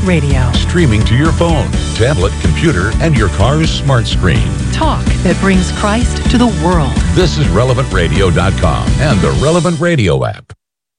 Radio. Streaming to your phone, tablet, computer, and your car's smart screen. Talk that brings Christ to the world. This is RelevantRadio.com and the Relevant Radio app.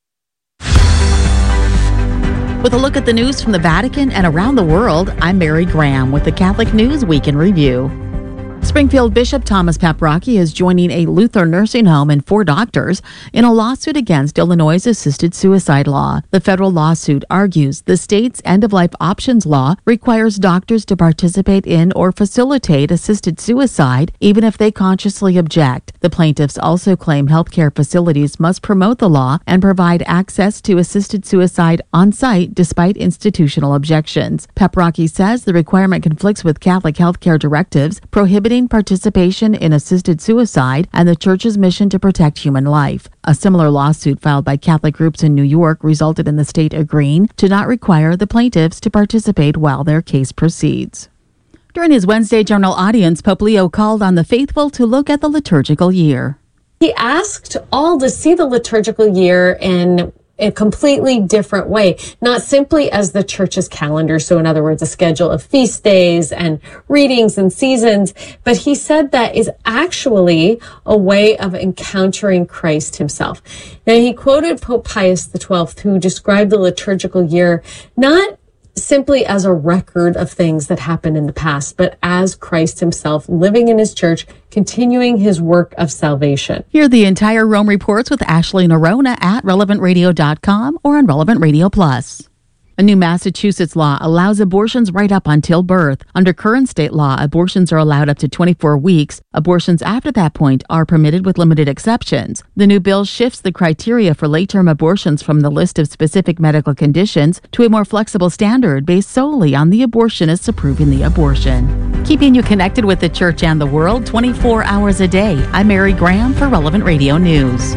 With a look at the news from the Vatican and around the world, I'm Mary Graham with the Catholic News Week in Review. Springfield Bishop Thomas Paprocki is joining a Lutheran nursing home and 4 doctors in a lawsuit against Illinois' assisted suicide law. The federal lawsuit argues the state's end-of-life options law requires doctors to participate in or facilitate assisted suicide, even if they consciously object. The plaintiffs also claim healthcare facilities must promote the law and provide access to assisted suicide on-site despite institutional objections. Paprocki says the requirement conflicts with Catholic healthcare directives prohibiting participation in assisted suicide and the Church's mission to protect human life. A similar lawsuit filed by Catholic groups in New York resulted in the state agreeing to not require the plaintiffs to participate while their case proceeds. During his Wednesday general audience, Pope Leo called on the faithful to look at the liturgical year. He asked all to see the liturgical year in a completely different way, not simply as the Church's calendar, so in other words, a schedule of feast days and readings and seasons, but he said that is actually a way of encountering Christ himself. Now, he quoted Pope Pius XII, who described the liturgical year not simply as a record of things that happened in the past, but as Christ himself living in his church, continuing his work of salvation. Hear the entire Rome Reports with Ashley Nerona at RelevantRadio.com or on Relevant Radio Plus. A new Massachusetts law allows abortions right up until birth. Under current state law, abortions are allowed up to 24 weeks. Abortions after that point are permitted with limited exceptions. The new bill shifts the criteria for late-term abortions from the list of specific medical conditions to a more flexible standard based solely on the abortionist approving the abortion. Keeping you connected with the church and the world 24 hours a day. I'm Mary Graham for Relevant Radio News.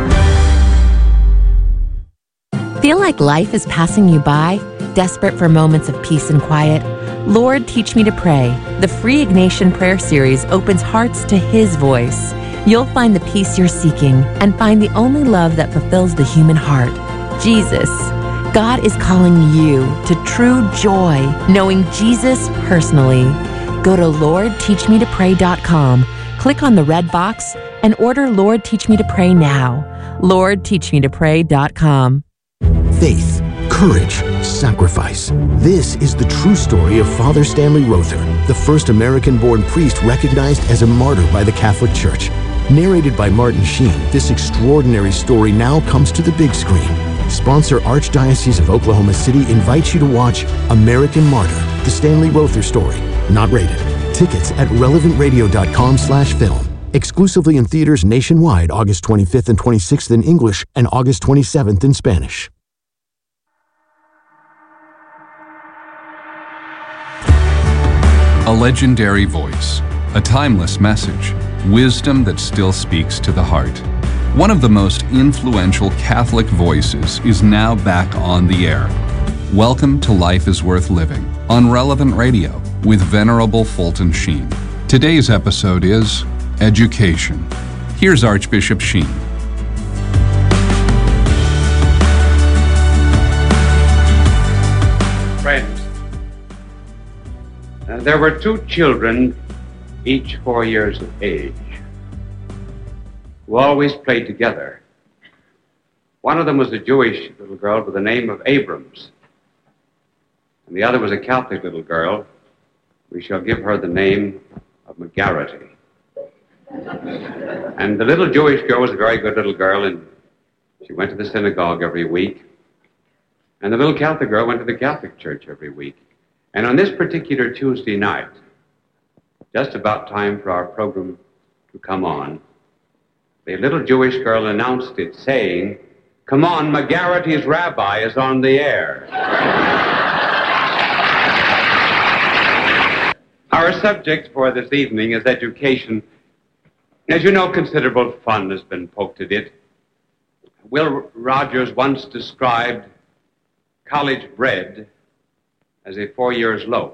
Feel like life is passing you by? Desperate for moments of peace and quiet? Lord, Teach Me to Pray. The free Ignatian prayer series opens hearts to His voice. You'll find the peace you're seeking and find the only love that fulfills the human heart, Jesus. God is calling you to true joy, knowing Jesus personally. Go to LordTeachMeToPray.com, click on the red box, and order Lord, Teach Me to Pray now. LordTeachMeToPray.com. Faith, courage, sacrifice. This is the true story of Father Stanley Rother, the first American-born priest recognized as a martyr by the Catholic Church. Narrated by Martin Sheen, this extraordinary story now comes to the big screen. Sponsor Archdiocese of Oklahoma City invites you to watch American Martyr, the Stanley Rother story. Not rated. Tickets at relevantradio.com/film. Exclusively in theaters nationwide August 25th and 26th in English and August 27th in Spanish. A legendary voice, a timeless message, wisdom that still speaks to the heart. One of the most influential Catholic voices is now back on the air. Welcome to Life is Worth Living on Relevant Radio with Venerable Fulton Sheen. Today's episode is Education. Here's Archbishop Sheen. Friends, there were 2 children, each 4 years of age, who always played together. One of them was a Jewish little girl by the name of Abrams, and the other was a Catholic little girl. We shall give her the name of McGarrity. And the little Jewish girl was a very good little girl, and she went to the synagogue every week. And the little Catholic girl went to the Catholic church every week. And on this particular Tuesday night, just about time for our program to come on, the little Jewish girl announced it saying, "Come on, McGarrity's rabbi is on the air." Our subject for this evening is education. As you know, considerable fun has been poked at it. Will Rogers once described college bread as a 4 years loaf.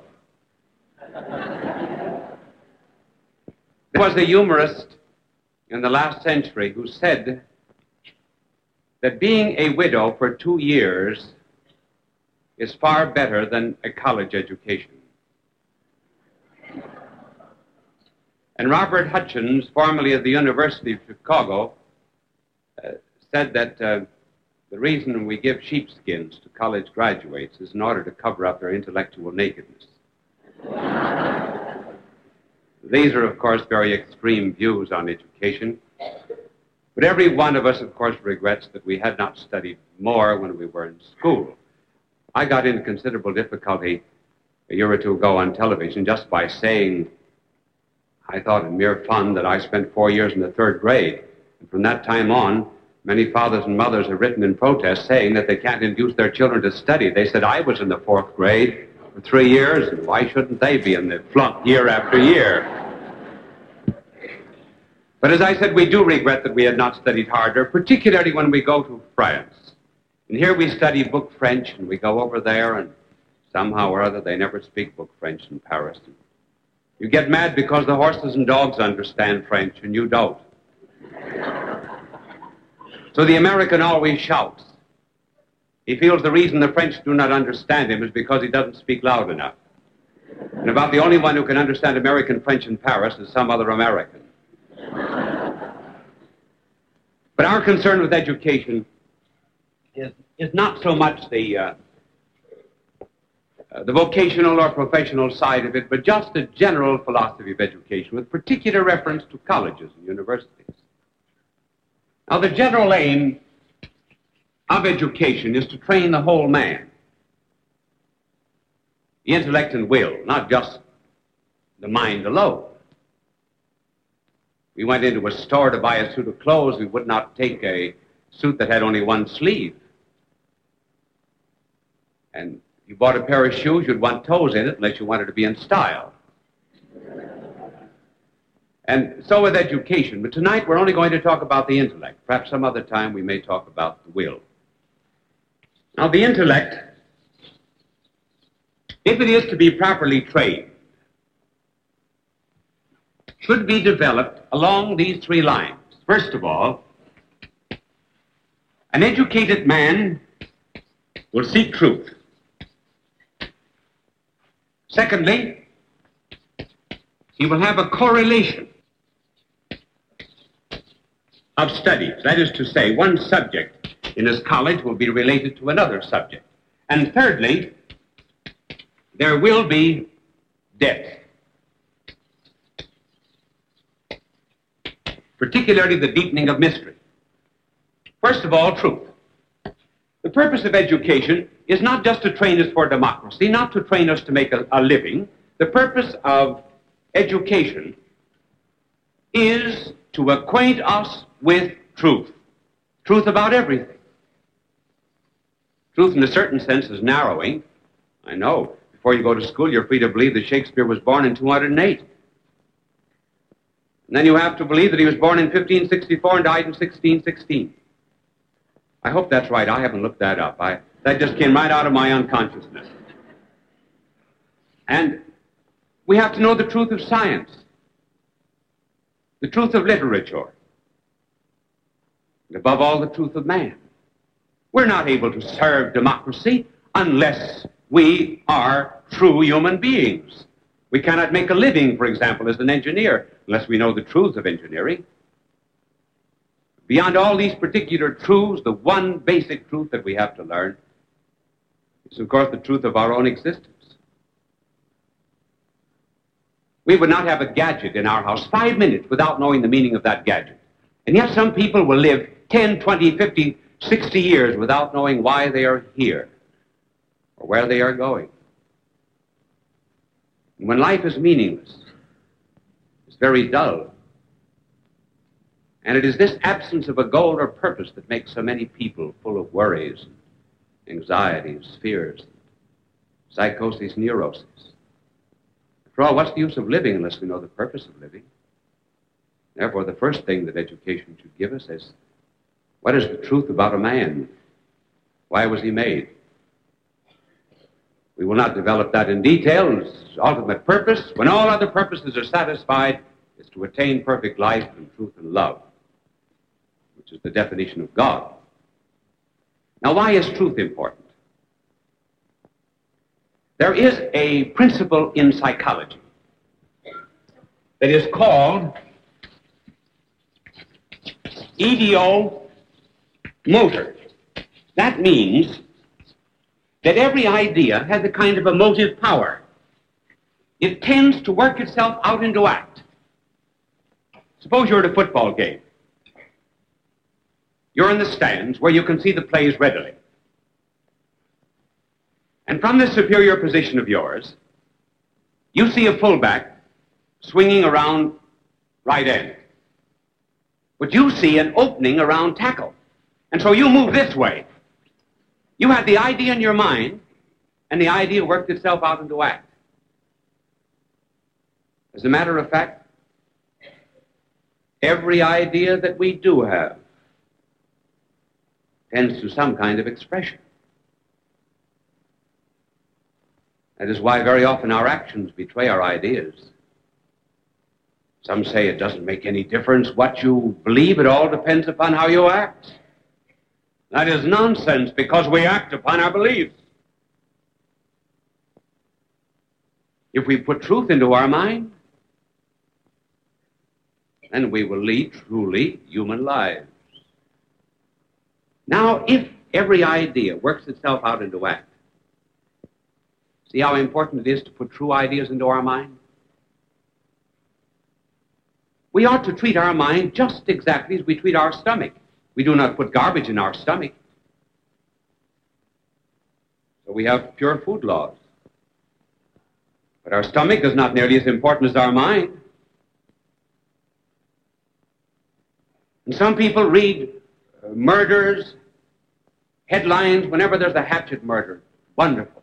There was a humorist in the last century who said that being a widow for 2 years is far better than a college education. And Robert Hutchins, formerly of the University of Chicago, said that the reason we give sheepskins to college graduates is in order to cover up their intellectual nakedness. These are, of course, very extreme views on education. But every one of us, of course, regrets that we had not studied more when we were in school. I got into considerable difficulty a year or two ago on television just by saying, I thought in mere fun, that I spent 4 years in the third grade. And from that time on, many fathers and mothers have written in protest saying that they can't induce their children to study. They said, I was in the fourth grade for 3 years, and why shouldn't they be in the flunk year after year? But as I said, we do regret that we had not studied harder, particularly when we go to France. And here we study book French, and we go over there, and somehow or other they never speak book French in Paris. You get mad because the horses and dogs understand French, and you don't. So the American always shouts. He feels the reason the French do not understand him is because he doesn't speak loud enough. And about the only one who can understand American French in Paris is some other American. But our concern with education is not so much the vocational or professional side of it, but just the general philosophy of education, with particular reference to colleges and universities. Now, the general aim of education is to train the whole man, the intellect and will, not just the mind alone. We went into a store to buy a suit of clothes. We would not take a suit that had only one sleeve. And you bought a pair of shoes, you'd want toes in it unless you wanted to be in style. And so with education. But tonight we're only going to talk about the intellect. Perhaps some other time we may talk about the will. Now, the intellect, if it is to be properly trained, should be developed along these three lines. First of all, an educated man will seek truth. Secondly, he will have a correlation of studies. That is to say, one subject in his college will be related to another subject. And thirdly, there will be depth. Particularly the deepening of mystery. First of all, truth. The purpose of education is not just to train us for democracy, not to train us to make a living. The purpose of education is to acquaint us with truth. Truth about everything. Truth in a certain sense is narrowing. I know. Before you go to school, you're free to believe that Shakespeare was born in 208. And then you have to believe that he was born in 1564 and died in 1616. I hope that's right. I haven't looked that up. That just came right out of my unconsciousness. And we have to know the truth of science, the truth of literature, and above all, the truth of man. We're not able to serve democracy unless we are true human beings. We cannot make a living, for example, as an engineer, unless we know the truths of engineering. Beyond all these particular truths, the one basic truth that we have to learn is, of course, the truth of our own existence. We would not have a gadget in our house 5 minutes without knowing the meaning of that gadget. And yet some people will live 10, 20, 50, 60 years without knowing why they are here or where they are going. And when life is meaningless, it's very dull. And it is this absence of a goal or purpose that makes so many people full of worries, anxieties, fears, psychoses, neuroses. After all, what's the use of living unless we know the purpose of living? Therefore, the first thing that education should give us is, what is the truth about a man? Why was he made? We will not develop that in detail. And its ultimate purpose, when all other purposes are satisfied, is to attain perfect life and truth and love, which is the definition of God. Now, why is truth important? There is a principle in psychology that is called idiomotor. That means that every idea has a kind of emotive power. It tends to work itself out into act. Suppose you're at a football game. You're in the stands where you can see the plays readily. And from this superior position of yours, you see a fullback swinging around right end. But you see an opening around tackle. And so you move this way. You had the idea in your mind, and the idea worked itself out into act. As a matter of fact, every idea that we do have tends to some kind of expression. That is why very often our actions betray our ideas. Some say it doesn't make any difference what you believe, it all depends upon how you act. That is nonsense, because we act upon our beliefs. If we put truth into our mind, then we will lead truly human lives. Now, if every idea works itself out into act, see how important it is to put true ideas into our mind? We ought to treat our mind just exactly as we treat our stomach. We do not put garbage in our stomach. So we have pure food laws. But our stomach is not nearly as important as our mind. And some people read murders, headlines, whenever there's a hatchet murder. Wonderful.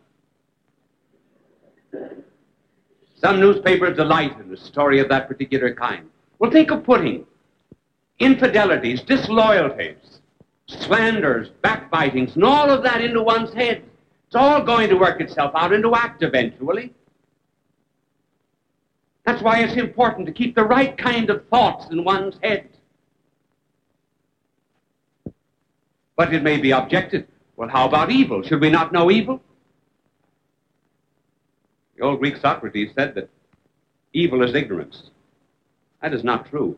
Some newspapers delight in a story of that particular kind. Well, think of putting infidelities, disloyalties, slanders, backbitings, and all of that into one's head. It's all going to work itself out into act eventually. That's why it's important to keep the right kind of thoughts in one's head. But it may be objected, well, how about evil? Should we not know evil? The old Greek Socrates said that evil is ignorance. That is not true.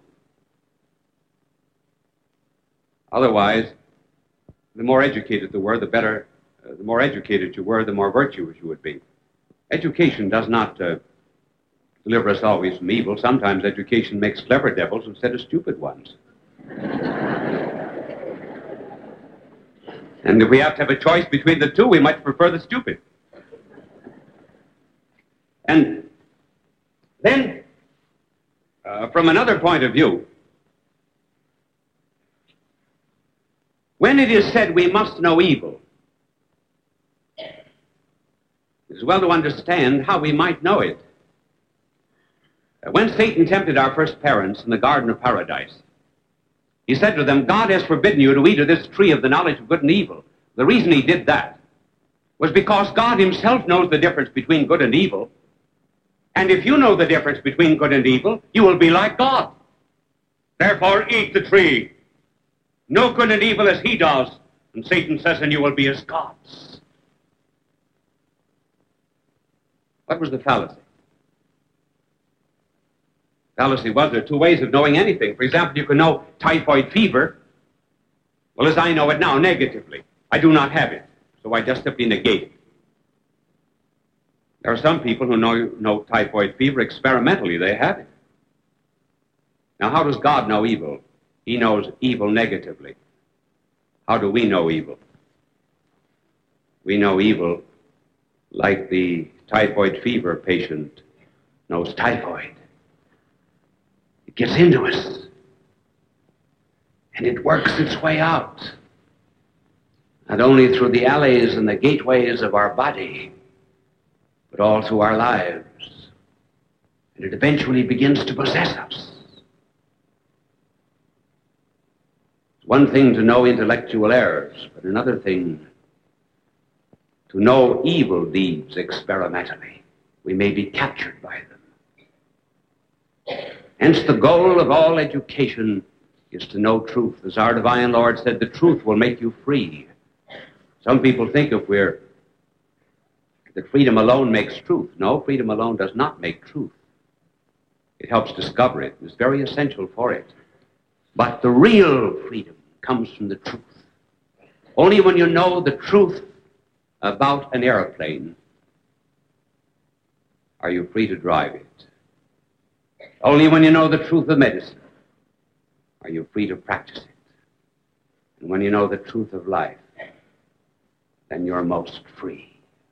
Otherwise, the more educated you were, the better, the more educated you were, the more virtuous you would be. Education does not deliver us always from evil. Sometimes education makes clever devils instead of stupid ones. And if we have to have a choice between the two, we might prefer the stupid. And then, from another point of view, when it is said we must know evil, it is well to understand how we might know it. When Satan tempted our first parents in the Garden of Paradise, he said to them, God has forbidden you to eat of this tree of the knowledge of good and evil. The reason he did that was because God himself knows the difference between good and evil. And if you know the difference between good and evil, you will be like God. Therefore, eat the tree. Know good and evil as he does. And Satan says, and you will be as gods. What was the fallacy? Fallacy was there are two ways of knowing anything. For example, you can know typhoid fever. Well, as I know it now, negatively. I do not have it, so I just simply negate it. There are some people who know typhoid fever experimentally. They have it. Now, how does God know evil? He knows evil negatively. How do we know evil? We know evil like the typhoid fever patient knows typhoid. It gets into us, and it works its way out, not only through the alleys and the gateways of our body, but all through our lives. And it eventually begins to possess us. It's one thing to know intellectual errors, but another thing to know evil deeds experimentally. We may be captured by them. Hence, the goal of all education is to know truth. As our divine Lord said, the truth will make you free. Some people think if we're that freedom alone makes truth. No, freedom alone does not make truth. It helps discover it. It's very essential for it. But the real freedom comes from the truth. Only when you know the truth about an airplane are you free to drive it. Only when you know the truth of medicine are you free to practice it. And when you know the truth of life, then you're most free.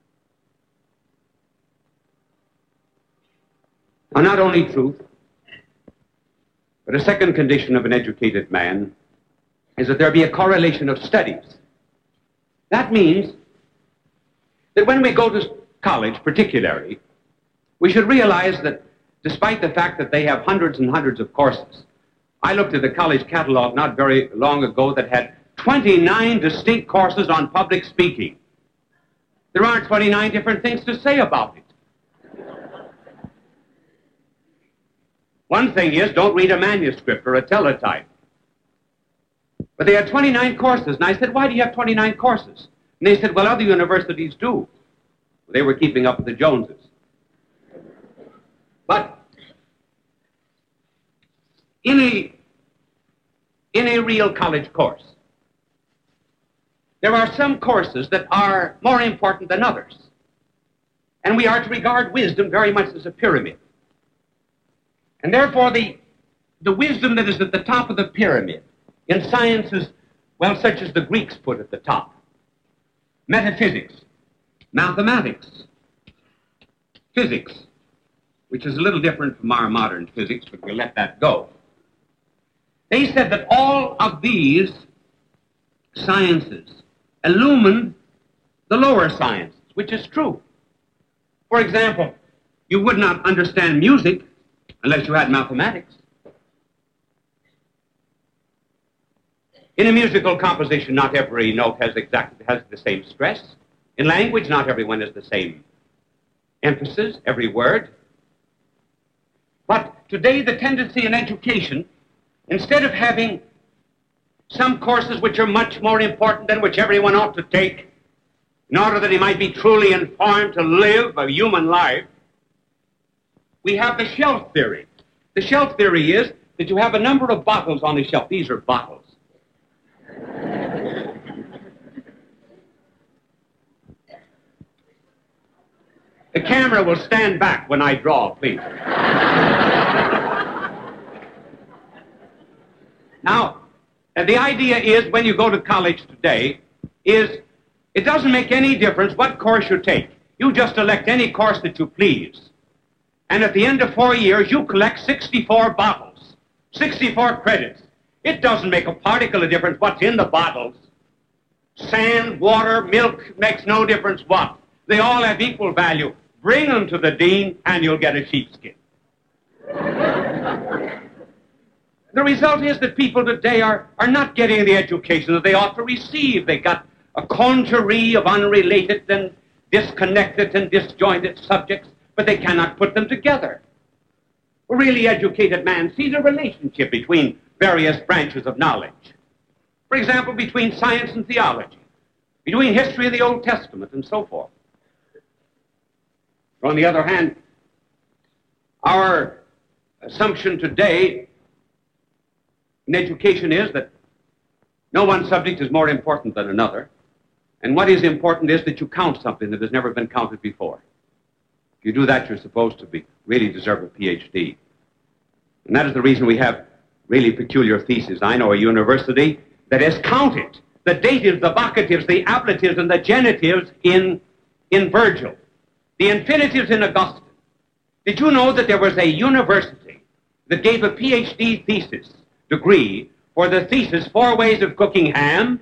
Now, not only truth, but a second condition of an educated man is that there be a correlation of studies. That means that when we go to college, particularly, we should realize that despite the fact that they have hundreds and hundreds of courses, I looked at the college catalog not very long ago that had 29 distinct courses on public speaking. There aren't 29 different things to say about it. One thing is, don't read a manuscript or a teletype. But they had 29 courses, and I said, why do you have 29 courses? And they said, well, other universities do. They were keeping up with the Joneses. But in a real college course, there are some courses that are more important than others. And we are to regard wisdom very much as a pyramid. And therefore, the wisdom that is at the top of the pyramid in sciences, well, such as the Greeks put at the top, metaphysics, mathematics, physics, which is a little different from our modern physics, but we'll let that go. They said that all of these sciences illumine the lower sciences, which is true. For example, you would not understand music unless you had mathematics. In a musical composition, not every note has the same stress. In language, not everyone has the same emphasis, every word. But today, the tendency in education, instead of having some courses which are much more important than which everyone ought to take, in order that he might be truly informed to live a human life, we have the shelf theory. The shelf theory is that you have a number of bottles on the shelf. These are bottles. The camera will stand back when I draw, please. Now, the idea is, when you go to college today, is it doesn't make any difference what course you take. You just elect any course that you please. And at the end of 4 years, you collect 64 bottles, 64 credits. It doesn't make a particle of difference what's in the bottles. Sand, water, milk, makes no difference what. They all have equal value. Bring them to the dean, and you'll get a sheepskin. The result is that people today are not getting the education that they ought to receive. They got a congerie of unrelated and disconnected and disjointed subjects, but they cannot put them together. A really educated man sees a relationship between various branches of knowledge. For example, between science and theology, between history and the Old Testament, and so forth. On the other hand, our assumption today in education is that no one subject is more important than another, and what is important is that you count something that has never been counted before. If you do that, you're supposed to really deserve a PhD. And that is the reason we have really peculiar theses. I know a university that has counted the datives, the vocatives, the ablatives, and the genitives in Virgil, the infinitives in Augustine. Did you know that there was a university that gave a PhD thesis degree for the thesis 4 Ways of Cooking Ham?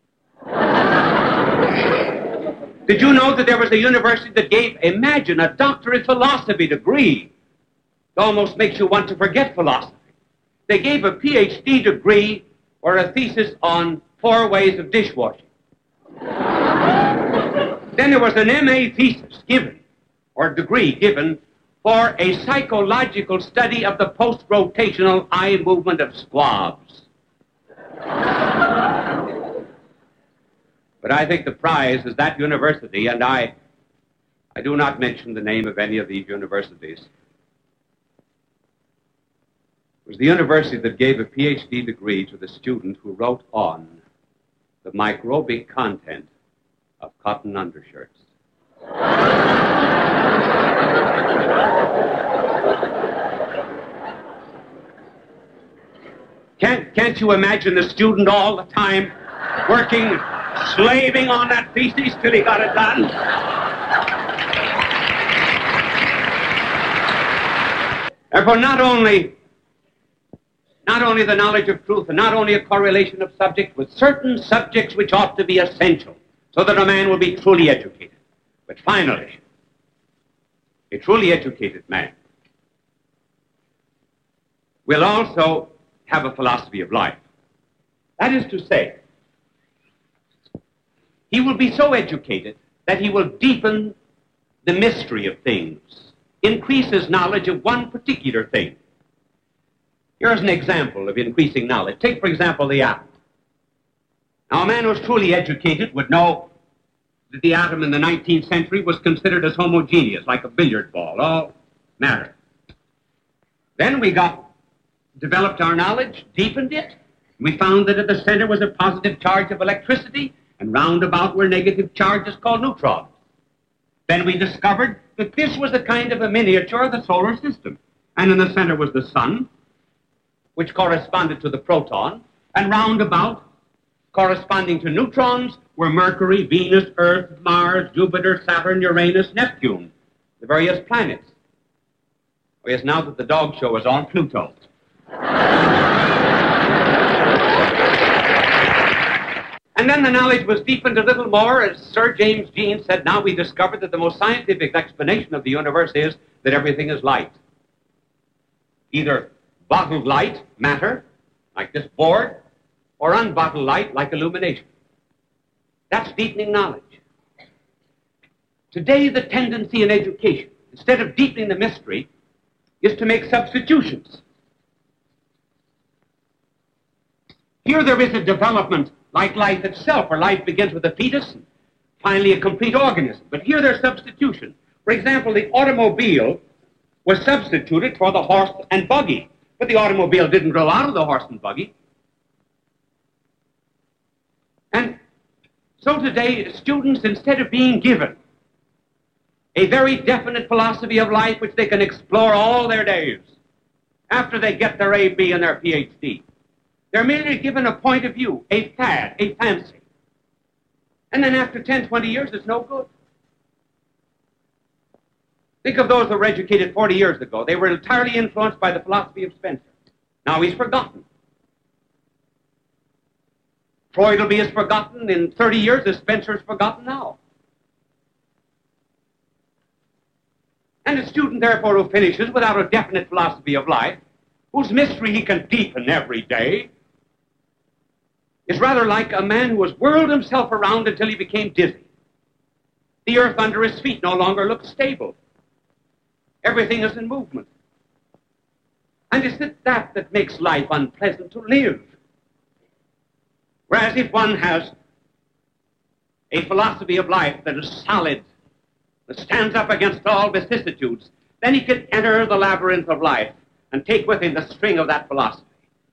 Did you know that there was a university that gave, imagine, a doctorate philosophy degree? It almost makes you want to forget philosophy. They gave a PhD degree or a thesis on 4 ways of dishwashing. Then there was an MA thesis given, or degree given, for a psychological study of the post-rotational eye movement of squabs. But I think the prize is that university, and I I do not mention the name of any of these universities. It was the university that gave a PhD degree to the student who wrote on the microbic content of cotton undershirts. Can't you imagine the student all the time working, slaving on that thesis till he got it done? Therefore, not only the knowledge of truth, and not only a correlation of subject with certain subjects which ought to be essential, so that a man will be truly educated. But finally, a truly educated man will also have a philosophy of life. That is to say, he will be so educated that he will deepen the mystery of things, increase his knowledge of one particular thing. Here's an example of increasing knowledge. Take, for example, the atom. Now, a man who was truly educated would know that the atom in the 19th century was considered as homogeneous, like a billiard ball, all matter. Then we developed our knowledge, deepened it. We found that at the center was a positive charge of electricity, and round about were negative charges called neutrons. Then we discovered that this was a kind of a miniature of the solar system. And in the center was the sun, which corresponded to the proton, and round about, corresponding to neutrons, were Mercury, Venus, Earth, Mars, Jupiter, Saturn, Uranus, Neptune, the various planets. Oh yes, now that the dog show is on, Pluto. And then the knowledge was deepened a little more, as Sir James Jeans said. Now we discovered that the most scientific explanation of the universe is that everything is light. Either bottled light, matter, like this board, or unbottled light, like illumination. That's deepening knowledge. Today, the tendency in education, instead of deepening the mystery, is to make substitutions. Here there is a development like life itself, where life begins with a fetus and finally a complete organism. But here there's substitution. For example, the automobile was substituted for the horse and buggy. But the automobile didn't grow out of the horse and buggy. And so today, students, instead of being given a very definite philosophy of life which they can explore all their days, after they get their A.B. and their Ph.D., they're merely given a point of view, a fad, a fancy. And then after 10, 20 years, it's no good. Think of those that were educated 40 years ago. They were entirely influenced by the philosophy of Spencer. Now he's forgotten. Freud will be as forgotten in 30 years as Spencer is forgotten now. And a student, therefore, who finishes without a definite philosophy of life, whose mystery he can deepen every day, is rather like a man who has whirled himself around until he became dizzy. The earth under his feet no longer looks stable. Everything is in movement. And is it that makes life unpleasant to live? Whereas if one has a philosophy of life that is solid, that stands up against all vicissitudes, then he can enter the labyrinth of life and take with him the string of that philosophy.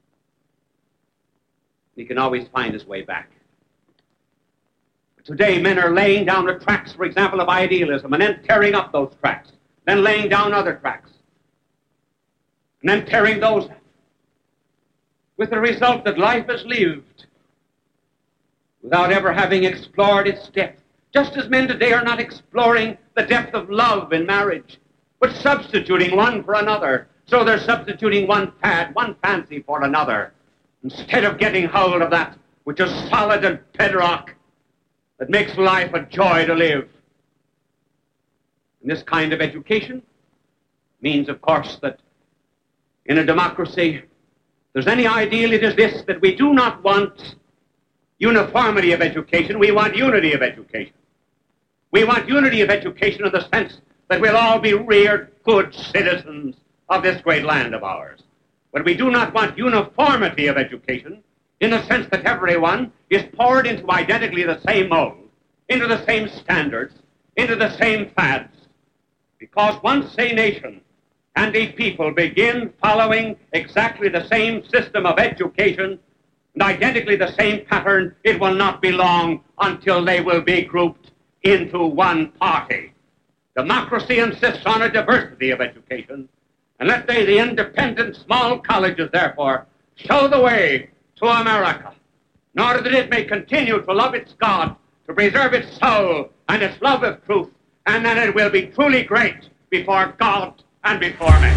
He can always find his way back. But today, men are laying down the tracks, for example, of idealism, and then tearing up those tracks, then laying down other tracks, and then tearing those up, with the result that life is lived without ever having explored its depth. Just as men today are not exploring the depth of love in marriage, but substituting one for another. So they're substituting one fad, one fancy for another, instead of getting hold of that which is solid and bedrock, that makes life a joy to live. And this kind of education means, of course, that in a democracy, if there's any ideal, it is this, that we do not want uniformity of education, we want unity of education. We want unity of education in the sense that we'll all be reared good citizens of this great land of ours. But we do not want uniformity of education in the sense that everyone is poured into identically the same mold, into the same standards, into the same fads. Because once a nation and a people begin following exactly the same system of education and identically the same pattern, it will not be long until they will be grouped into one party. Democracy insists on a diversity of education, and let they, the independent small colleges, therefore, show the way to America, in order that it may continue to love its God, to preserve its soul and its love of truth, and then it will be truly great before God and before men.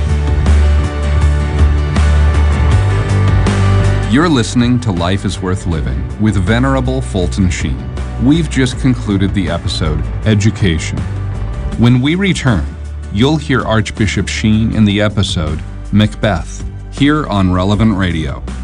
You're listening to Life is Worth Living with Venerable Fulton Sheen. We've just concluded the episode, Education. When we return, you'll hear Archbishop Sheen in the episode, Macbeth, here on Relevant Radio.